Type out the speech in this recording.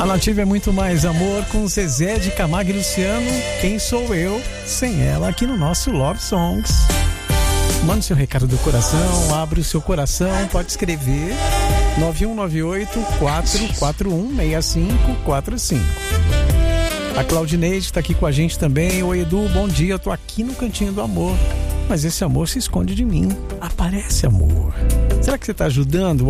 A Nativa é muito mais amor com Zezé de Camargo e Luciano. Quem sou eu sem ela aqui no nosso Love Songs. Manda seu recado do coração, abre o seu coração, pode escrever 9198-441-6545. A Claudineide está aqui com a gente também. Oi, Edu, bom dia, eu tô aqui no Cantinho do Amor, mas esse amor se esconde de mim. Aparece, amor. Será que você está ajudando